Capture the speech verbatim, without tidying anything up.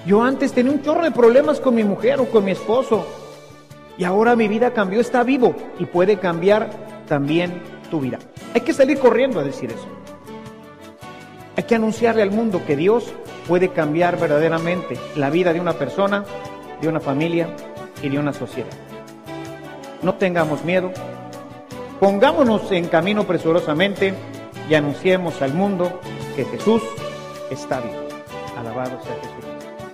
Yo antes tenía un chorro de problemas con mi mujer o con mi esposo, y ahora mi vida cambió, está vivo y puede cambiar también tu vida. Hay que salir corriendo a decir eso. Hay que anunciarle al mundo que Dios puede cambiar verdaderamente la vida de una persona, de una familia y de una sociedad. No tengamos miedo, pongámonos en camino presurosamente y anunciemos al mundo que Jesús está vivo. Alabado sea Jesús.